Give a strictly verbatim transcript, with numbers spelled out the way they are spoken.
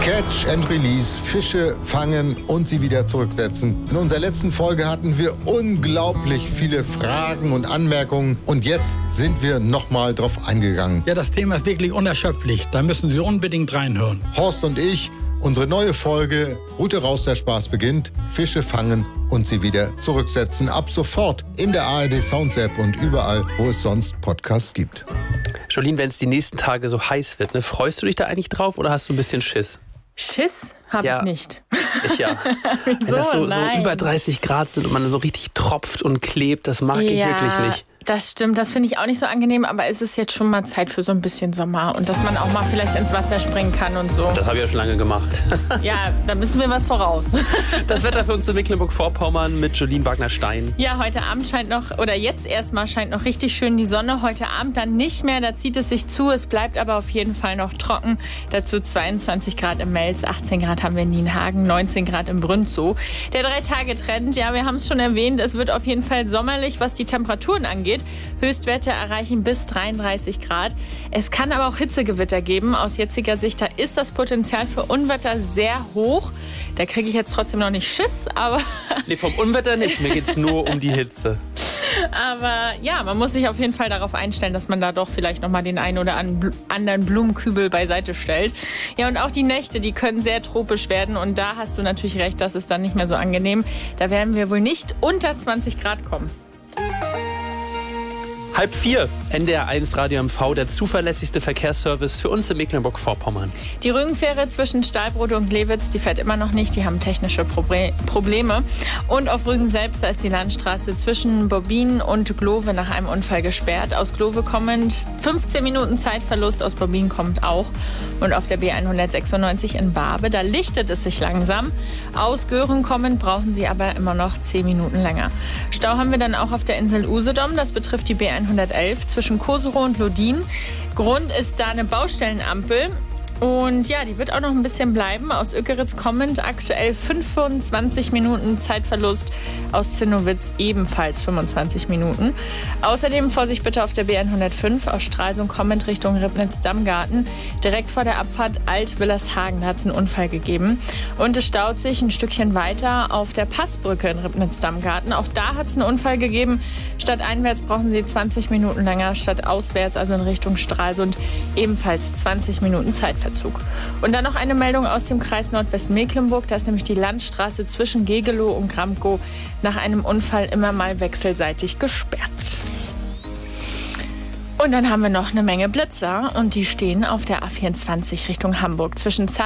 Catch and Release, Fische fangen und sie wieder zurücksetzen. In unserer letzten Folge hatten wir unglaublich viele Fragen und Anmerkungen und jetzt sind wir nochmal drauf eingegangen. Ja, das Thema ist wirklich unerschöpflich. Da müssen Sie unbedingt reinhören. Horst und ich, unsere neue Folge Route raus, der Spaß beginnt. Fische fangen und sie wieder zurücksetzen. Ab sofort in der A R D Sounds App und überall, wo es sonst Podcasts gibt. Jolien, wenn es die nächsten Tage so heiß wird, ne, freust du dich da eigentlich drauf oder hast du ein bisschen Schiss? Schiss habe Ja. ich nicht. Ich ja. Wieso? Wenn das so, so Nein. über dreißig Grad sind und man so richtig tropft und klebt, das mag ich ja, wirklich nicht. Das stimmt, das finde ich auch nicht so angenehm, aber es ist jetzt schon mal Zeit für so ein bisschen Sommer und dass man auch mal vielleicht ins Wasser springen kann und so. Das habe ich ja schon lange gemacht. Ja, da müssen wir was voraus. Das Wetter für uns in Mecklenburg-Vorpommern mit Jolien Wagner-Stein. Ja, heute Abend scheint noch, oder jetzt erstmal scheint noch richtig schön die Sonne. Heute Abend dann nicht mehr, da zieht es sich zu. Es bleibt aber auf jeden Fall noch trocken. Dazu zweiundzwanzig Grad im Mels, achtzehn Grad haben wir in Nienhagen, neunzehn Grad im Brünzow. Der Drei-Tage-Trend, ja, wir haben es schon erwähnt, es wird auf jeden Fall sommerlich, was die Temperaturen angeht. Höchstwerte erreichen bis dreiunddreißig Grad. Es kann aber auch Hitzegewitter geben. Aus jetziger Sicht, da ist das Potenzial für Unwetter sehr hoch. Da kriege ich jetzt trotzdem noch nicht Schiss, aber... Nee, vom Unwetter nicht. Mir geht es nur um die Hitze. Aber ja, man muss sich auf jeden Fall darauf einstellen, dass man da doch vielleicht noch mal den einen oder anderen Blumenkübel beiseite stellt. Ja, und auch die Nächte, die können sehr tropisch werden. Und da hast du natürlich recht, das ist dann nicht mehr so angenehm. Da werden wir wohl nicht unter zwanzig Grad kommen. Halb vier, N D R eins Radio M V, der zuverlässigste Verkehrsservice für uns in Mecklenburg-Vorpommern. Die Rügenfähre zwischen Stahlbrode und Glewitz, die fährt immer noch nicht. Die haben technische Proble- Probleme. Und auf Rügen selbst, da ist die Landstraße zwischen Bobbin und Glowe nach einem Unfall gesperrt. Aus Glowe kommend fünfzehn Minuten Zeitverlust, aus Bobbin kommt auch. Und auf der B hundertsechsundneunzig in Barbe, da lichtet es sich langsam. Aus Göhren kommend brauchen Sie aber immer noch zehn Minuten länger. Stau haben wir dann auch auf der Insel Usedom. Das betrifft die B hundertelf zwischen Koserow und Lodin. Grund ist da eine Baustellenampel. Und ja, die wird auch noch ein bisschen bleiben. Aus Ökeritz kommend aktuell fünfundzwanzig Minuten Zeitverlust. Aus Zinnowitz ebenfalls fünfundzwanzig Minuten. Außerdem Vorsicht bitte auf der B hundertfünf aus Stralsund kommend Richtung Ribnitz-Dammgarten. Direkt vor der Abfahrt Alt-Willershagen, da hat es einen Unfall gegeben. Und es staut sich ein Stückchen weiter auf der Passbrücke in Ribnitz-Dammgarten. Auch da hat es einen Unfall gegeben. Statt einwärts brauchen Sie zwanzig Minuten länger, statt auswärts, also in Richtung Stralsund, ebenfalls zwanzig Minuten Zeitverzug. Und dann noch eine Meldung aus dem Kreis Nordwestmecklenburg. Da ist nämlich die Landstraße zwischen Gegelow und Gramkow nach einem Unfall immer mal wechselseitig gesperrt. Und dann haben wir noch eine Menge Blitzer und die stehen auf der A vierundzwanzig Richtung Hamburg zwischen